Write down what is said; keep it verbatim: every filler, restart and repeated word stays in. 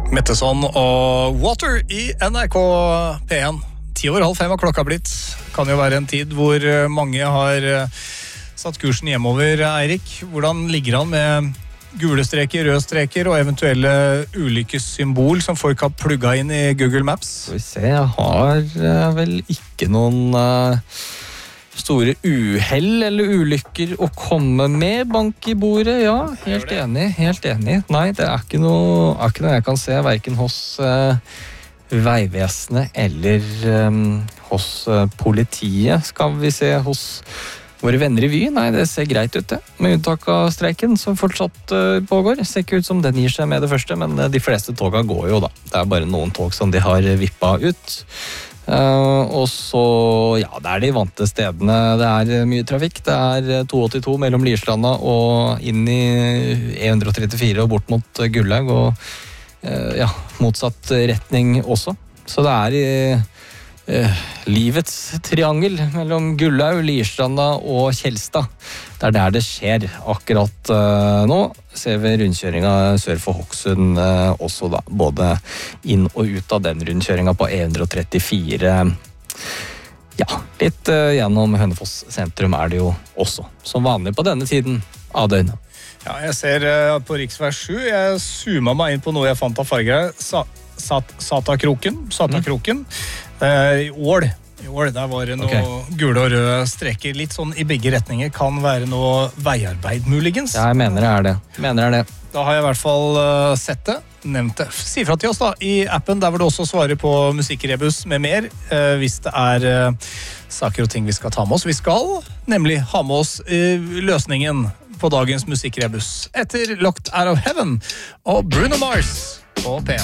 Metteson og Water i N R K P en. Ti over halv fem har klokka blitt. Kan jo være en tid hvor mange har satt kursen hjemover. Eirik, hvordan ligger han med gule streker, røde streker og eventuelle ulykkessymbol som folk har plugget inn i Google Maps? Skal vi se, jeg har uh, vel ikke noen uh, store uhell eller ulykker å komme med. Bank i bordet, ja, helt enig, helt enig. Nei, det er ikke noe, er ikke noe jeg kan se, hverken hos uh, Veivesenet eller um, hos uh, politiet. Skal vi se hos våre venner i Vy? Nei, det ser greit ut det. Med unntak av streiken som fortsatt uh, pågår. Ser ikke ut som den gir seg med det første, men uh, de fleste toga går jo da. Det er bare noen tog som de har vippa ut. Uh, og så, ja, det er de vante stedene. Det er mye trafikk. Det er to åttito mellom Lierstranda og inn i E ett trettifire og bort mot Gullaug og uh, ja, motsatt retning også. Så det er i Uh, livets triangel mellom Gullaug, Lierstranda og Kjelstad. Det er der det skjer akkurat uh, nå. Ser vi rundkjøringa sør for Hokksund uh, også da, både inn og ut av den rundkjøringa på E ett trettifire. Ja, litt uh, gjennom Hønefoss sentrum er det jo også, som vanlig på denne tiden av døgnet. Ja, jeg ser uh, på riksvei sju, jeg zoomet meg inn på noe jeg fant av farger. Sa Sat Satakroken, Satakroken. Uh, I Ål, I Ål, der var det noe okay. Gule og røde streker, litt sånn i begge retninger. Kan være noe veiarbeid muligens. Ja, jeg mener det er det. Mener det er det. Da har jeg i hvert fall uh, sett det, nevnt det. Si fra til oss da, i appen, der hvor du også svarer på musikkrebus med mer, uh, hvis det er uh, saker og ting vi skal ta med oss. Vi skal nemlig ha med oss uh, løsningen på dagens musikkrebus etter Locked Out of Heaven og Bruno Mars på P en.